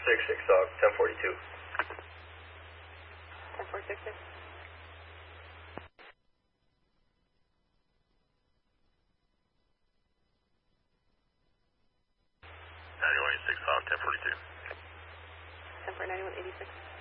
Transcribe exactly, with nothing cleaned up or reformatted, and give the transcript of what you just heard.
six, six Hawk, ten forty-two. ten four six six. ninety-one eighty-six Hawk, ten forty-two. ten four ninety-one eighty-six.